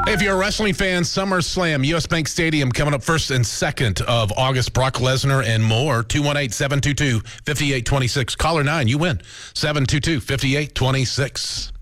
Hey, if you're a wrestling fan, SummerSlam, U.S. Bank Stadium, coming up 1st and 2nd of August. Brock Lesnar and more. 218-722-5826. Caller 9, you win. 722-5826.